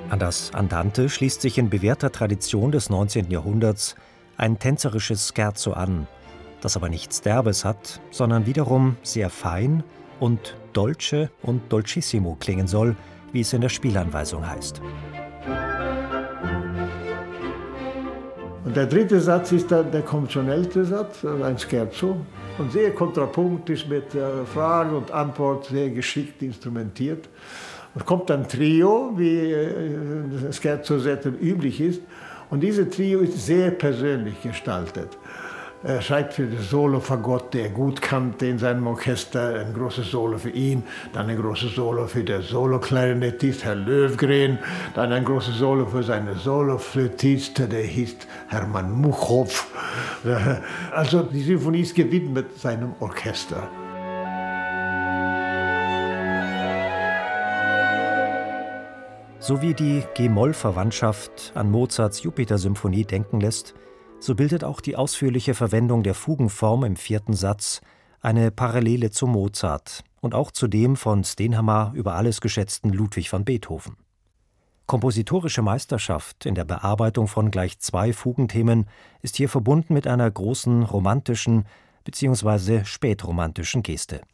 An das Andante schließt sich in bewährter Tradition des 19. Jahrhunderts ein tänzerisches Scherzo an, das aber nichts Derbes hat, sondern wiederum sehr fein und dolce und dolcissimo klingen soll, wie es in der Spielanweisung heißt. Und der dritte Satz ist dann der konventionelle Satz, ein Scherzo, und sehr kontrapunktisch mit Frage und Antwort, sehr geschickt instrumentiert. Und kommt dann Trio, wie Scherzo-Sätzen üblich ist. Und dieses Trio ist sehr persönlich gestaltet. Er schreibt für das Solo-Fagott, der er gut kannte in seinem Orchester, ein großes Solo für ihn, dann ein großes Solo für den Solo-Klarinettist, Herr Löfgren, dann ein großes Solo für seinen Solo-Flötist, der hieß Hermann Muchow. Also die Symphonie ist gewidmet seinem Orchester. So wie die G-Moll-Verwandtschaft an Mozarts Jupiter-Symphonie denken lässt, so bildet auch die ausführliche Verwendung der Fugenform im 4. Satz eine Parallele zu Mozart und auch zu dem von Stenhammar über alles geschätzten Ludwig van Beethoven. Kompositorische Meisterschaft in der Bearbeitung von gleich 2 Fugenthemen ist hier verbunden mit einer großen romantischen bzw. spätromantischen Geste.